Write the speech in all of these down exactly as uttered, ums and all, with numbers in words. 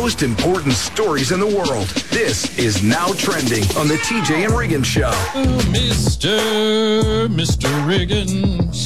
most important stories in the world. This is Now Trending on the T J and Regan Show. Oh, Mister Mister Riggins.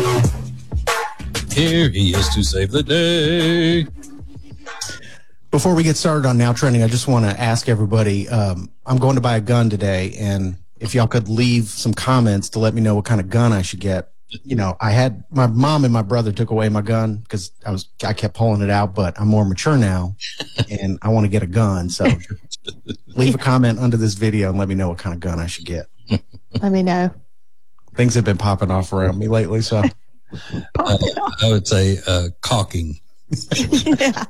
Here he is to save the day. Before we get started on Now Trending, I just want to ask everybody, um, I'm going to buy a gun today, and if y'all could leave some comments to let me know what kind of gun I should get. You know, I had my mom and my brother took away my gun because I was I kept pulling it out, but I'm more mature now and I want to get a gun. So leave a comment under this video and let me know what kind of gun I should get. Let me know. Things have been popping off around me lately, so uh, I would say uh, caulking. Yeah.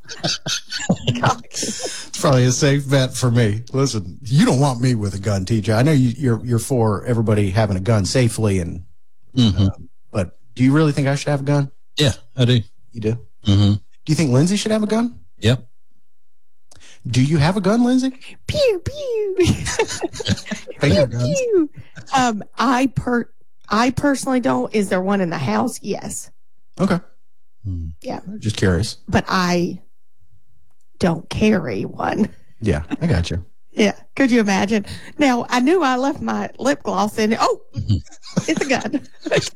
It's probably a safe bet for me. Listen, you don't want me with a gun, T J. I know you, you're you're for everybody having a gun safely, and mm-hmm. uh, but do you really think I should have a gun? Yeah, I do. You do? Mm-hmm. Do you think Lindsay should have a gun? Yep. Do you have a gun, Lindsay? Pew pew. Finger pew, guns. pew. Um, I per I personally don't. Is there one in the house? Yes. Okay. Yeah. Just curious. But I don't carry one. Yeah, I got you. Yeah. Could you imagine? Now, I knew I left my lip gloss in it. Oh, it's a gun.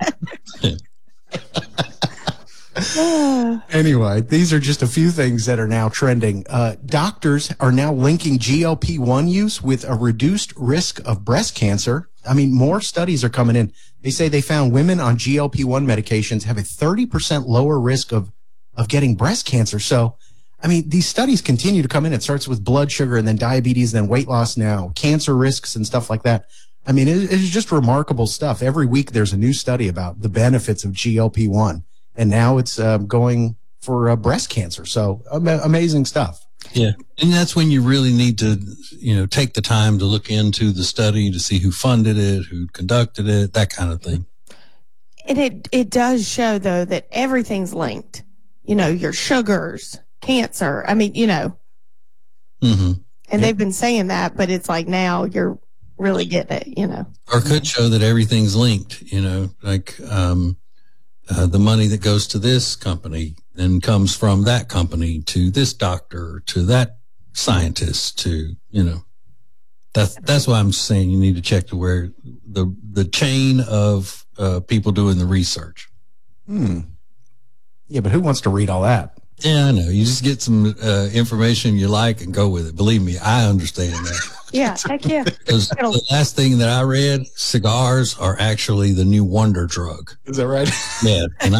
Anyway, these are just a few things that are now trending. Uh, doctors are now linking G L P one use with a reduced risk of breast cancer. I mean, more studies are coming in. They say they found women on G L P one medications have a thirty percent lower risk of, of getting breast cancer. So, I mean, these studies continue to come in. It starts with blood sugar and then diabetes, then weight loss now, cancer risks and stuff like that. I mean, it, it's just remarkable stuff. Every week there's a new study about the benefits of G L P one. And now it's uh, going for uh, breast cancer. So am- amazing stuff. Yeah. And that's when you really need to, you know, take the time to look into the study to see who funded it, who conducted it, that kind of thing. And it, it does show, though, that everything's linked. You know, your sugars, cancer. I mean, you know. Mm-hmm. And they've been saying that, but it's like now you're really getting it, you know. Or could show that everything's linked, you know, like um, uh, the money that goes to this company then comes from that company to this doctor, to that scientist, to, you know, that's, that's why I'm saying you need to check to where the, the chain of uh, people doing the research. Hmm. Yeah, but who wants to read all that? Yeah, I know. You just get some uh, information you like and go with it. Believe me, I understand that. Yeah, heck yeah. Because the last thing that I read, cigars are actually the new wonder drug. Is that right? Yeah. And